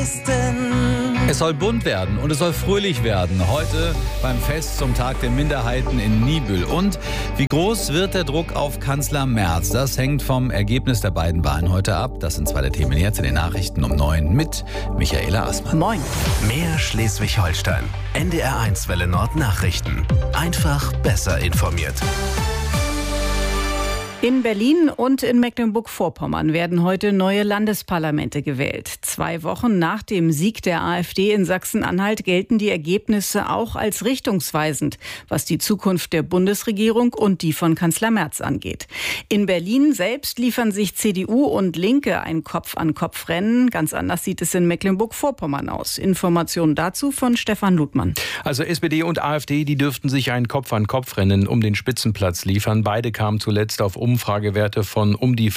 leisten. Es soll bunt werden und es soll fröhlich werden. Heute beim Fest zum Tag der Minderheiten in Niebüll. Und wie groß wird der Druck auf Kanzler Merz? Das hängt vom Ergebnis der beiden Wahlen heute ab. Das sind zwei der Themen jetzt in den Nachrichten um 9 mit Michaela Assmann. Moin. Mehr Schleswig-Holstein. NDR1 Welle Nord Nachrichten. Einfach besser informiert. In Berlin und in Mecklenburg-Vorpommern werden heute neue Landesparlamente gewählt. 2 Wochen nach dem Sieg der AfD in Sachsen-Anhalt gelten die Ergebnisse auch als richtungsweisend, was die Zukunft der Bundesregierung und die von Kanzler Merz angeht. In Berlin selbst liefern sich CDU und Linke ein Kopf-an-Kopf-Rennen. Ganz anders sieht es in Mecklenburg-Vorpommern aus. Informationen dazu von Stefan Ludmann. Also SPD und AfD, die dürften sich ein Kopf-an-Kopf-Rennen um den Spitzenplatz liefern. Beide kamen zuletzt auf Umfragewerte von um die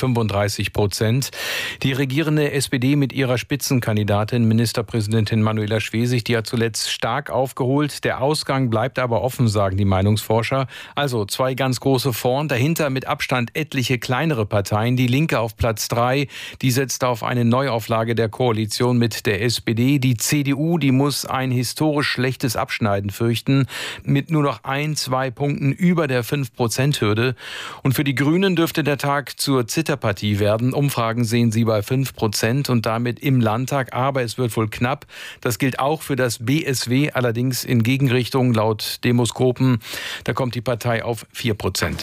35%. Die regierende SPD mit ihrer Spitzenkandidatin, Ministerpräsidentin Manuela Schwesig, die hat zuletzt stark aufgeholt. Der Ausgang bleibt aber offen, sagen die Meinungsforscher. Also 2 ganz große vorn, dahinter mit Abstand etliche kleinere Parteien. Die Linke auf Platz 3, die setzt auf eine Neuauflage der Koalition mit der SPD. Die CDU, die muss ein historisch schlechtes Abschneiden fürchten, mit nur noch 1-2 Punkten über der 5%-Hürde. Und für die Grünen dürfte der Tag zur Zitterpartie werden. Umfragen sehen sie bei 5% und damit im Landtag. Aber es wird wohl knapp. Das gilt auch für das BSW, allerdings in Gegenrichtung laut Demoskopen. Da kommt die Partei auf 4%.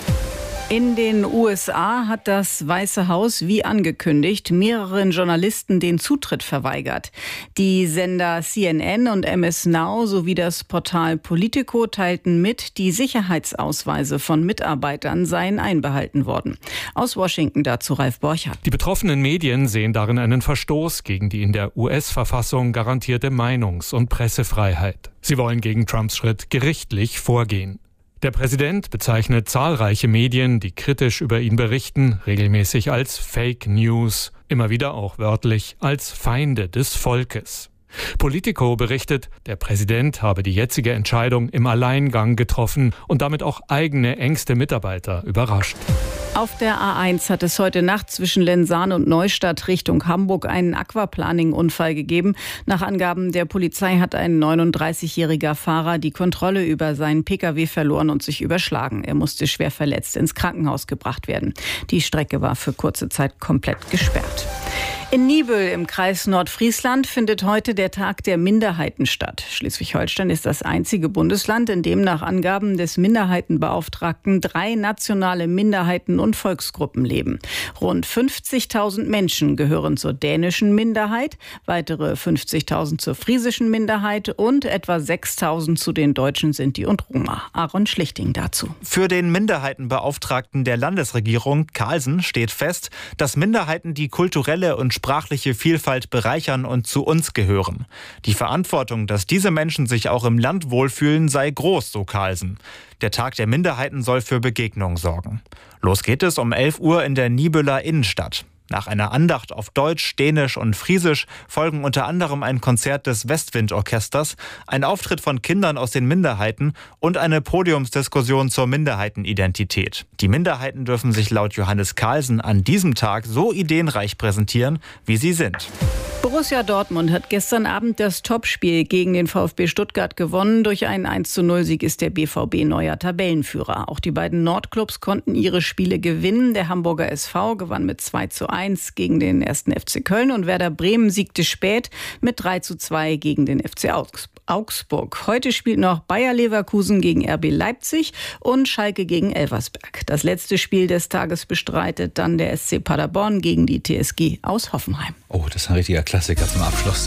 In den USA hat das Weiße Haus, wie angekündigt, mehreren Journalisten den Zutritt verweigert. Die Sender CNN und MS Now sowie das Portal Politico teilten mit, die Sicherheitsausweise von Mitarbeitern seien einbehalten worden. Aus Washington dazu Ralf Borchardt. Die betroffenen Medien sehen darin einen Verstoß gegen die in der US-Verfassung garantierte Meinungs- und Pressefreiheit. Sie wollen gegen Trumps Schritt gerichtlich vorgehen. Der Präsident bezeichnet zahlreiche Medien, die kritisch über ihn berichten, regelmäßig als Fake News, immer wieder auch wörtlich als Feinde des Volkes. Politico berichtet, der Präsident habe die jetzige Entscheidung im Alleingang getroffen und damit auch eigene engste Mitarbeiter überrascht. Auf der A1 hat es heute Nacht zwischen Lensahn und Neustadt Richtung Hamburg einen Aquaplaning-Unfall gegeben. Nach Angaben der Polizei hat ein 39-jähriger Fahrer die Kontrolle über seinen Pkw verloren und sich überschlagen. Er musste schwer verletzt ins Krankenhaus gebracht werden. Die Strecke war für kurze Zeit komplett gesperrt. In Niebüll im Kreis Nordfriesland findet heute der Tag der Minderheiten statt. Schleswig-Holstein ist das einzige Bundesland, in dem nach Angaben des Minderheitenbeauftragten 3 nationale Minderheiten und Volksgruppen leben. Rund 50.000 Menschen gehören zur dänischen Minderheit, weitere 50.000 zur friesischen Minderheit und etwa 6.000 zu den Deutschen, Sinti und Roma. Aaron Schlichting dazu. Für den Minderheitenbeauftragten der Landesregierung, Carlsen, steht fest, dass Minderheiten die kulturelle und sprachliche Vielfalt bereichern und zu uns gehören. Die Verantwortung, dass diese Menschen sich auch im Land wohlfühlen, sei groß, so Carlsen. Der Tag der Minderheiten soll für Begegnung sorgen. Los geht es um 11 Uhr in der Niebüller Innenstadt. Nach einer Andacht auf Deutsch, Dänisch und Friesisch folgen unter anderem ein Konzert des Westwind-Orchesters, ein Auftritt von Kindern aus den Minderheiten und eine Podiumsdiskussion zur Minderheitenidentität. Die Minderheiten dürfen sich laut Johannes Carlsen an diesem Tag so ideenreich präsentieren, wie sie sind. Borussia Dortmund hat gestern Abend das Topspiel gegen den VfB Stuttgart gewonnen. Durch einen 1:0-Sieg ist der BVB neuer Tabellenführer. Auch die beiden Nordclubs konnten ihre Spiele gewinnen. Der Hamburger SV gewann mit 2:1 gegen den 1. FC Köln und Werder Bremen siegte spät mit 3:2 gegen den FC Augsburg. Heute spielt noch Bayer Leverkusen gegen RB Leipzig und Schalke gegen Elversberg. Das letzte Spiel des Tages bestreitet dann der SC Paderborn gegen die TSG aus Hoffenheim. Oh, das ist ein richtiger Klassiker zum Abschluss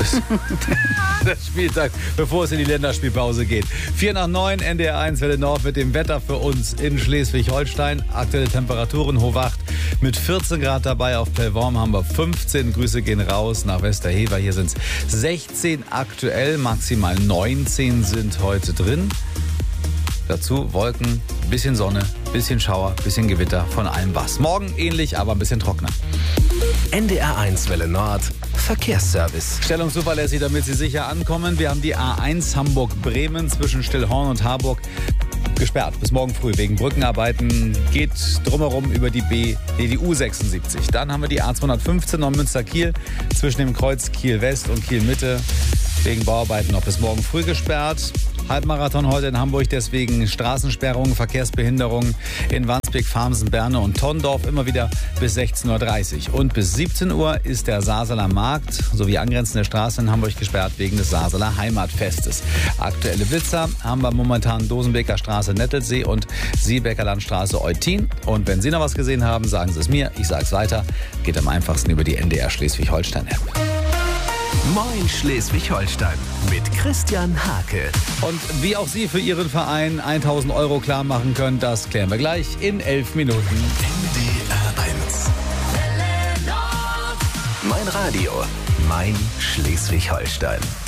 des Spieltags, bevor es in die Länderspielpause geht. 8:45, NDR1 Welle Nord mit dem Wetter für uns in Schleswig-Holstein. Aktuelle Temperaturen, Hochwacht mit 14 Grad dabei. Auf Pellworm haben wir 15. Grüße gehen raus nach Westerhever. Hier sind es 16 aktuell, maximal 19 sind heute drin. Dazu Wolken, bisschen Sonne, bisschen Schauer, bisschen Gewitter, von allem was. Morgen ähnlich, aber ein bisschen trockener. NDR1 Welle Nord, Verkehrsservice. Stellungszuverlässig, damit Sie sicher ankommen. Wir haben die A1 Hamburg-Bremen zwischen Stillhorn und Harburg. gesperrt bis morgen früh wegen Brückenarbeiten. Geht drumherum über die U76. Dann haben wir die A215 Neumünster-Kiel zwischen dem Kreuz Kiel-West und Kiel-Mitte. Wegen Bauarbeiten noch bis morgen früh gesperrt. Halbmarathon heute in Hamburg, deswegen Straßensperrungen, Verkehrsbehinderungen in Wandsbek, Farmsen, Berne und Tondorf immer wieder bis 16.30 Uhr. Und bis 17 Uhr ist der Saarsaler Markt sowie angrenzende Straßen in Hamburg gesperrt wegen des Saarsaler Heimatfestes. Aktuelle Blitzer haben wir momentan Dosenbeker Straße Nettelsee und Siebecker Landstraße Eutin. Und wenn Sie noch was gesehen haben, sagen Sie es mir, ich sage es weiter. Geht am einfachsten über die NDR Schleswig-Holstein-App. Moin Schleswig-Holstein mit Christian Hake. Und wie auch Sie für Ihren Verein 1.000 € klar machen können, das klären wir gleich in 11 Minuten. NDR 1. Mein Radio, mein Schleswig-Holstein.